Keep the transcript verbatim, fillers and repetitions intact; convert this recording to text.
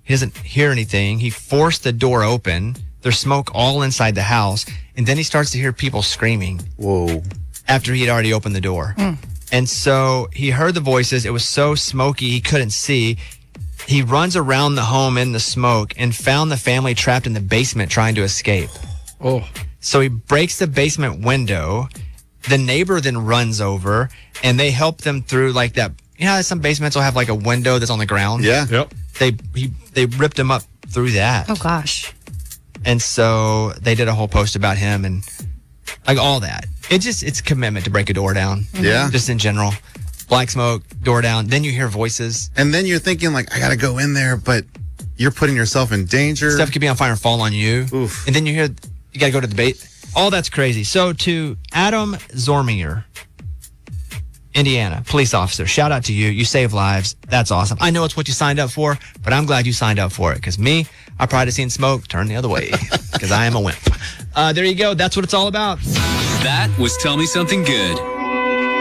He doesn't hear anything. He forced the door open. There's smoke all inside the house. And then he starts to hear people screaming. Whoa. After he had already opened the door. Mm. And so he heard the voices. It was so smoky he couldn't see. He runs around the home in the smoke and found the family trapped in the basement trying to escape. Oh. So he breaks the basement window. The neighbor then runs over and they help them through like that. You know how some basements will have like a window that's on the ground? Yeah. Yep. They he, they ripped him up through that. Oh, gosh. And so they did a whole post about him and like all that. It just, it's commitment to break a door down. Yeah. Just in general. Black smoke, door down. Then you hear voices. And then you're thinking like, I got to go in there, but you're putting yourself in danger. Stuff could be on fire and fall on you. Oof. And then you hear, you got to go to the bait. All that's crazy. So to Adam Zormier, Indiana, police officer, shout out to you. You save lives. That's awesome. I know it's what you signed up for, but I'm glad you signed up for it because me, I probably have seen smoke turn the other way because I am a wimp. Uh, there you go. That's what it's all about. That was Tell Me Something Good.